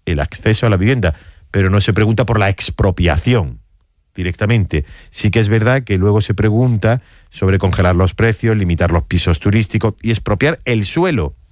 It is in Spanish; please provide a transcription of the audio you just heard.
el acceso a la vivienda, pero no se pregunta por la expropiación directamente. Sí que es verdad que luego se pregunta sobre congelar los precios, limitar los pisos turísticos y expropiar el suelo.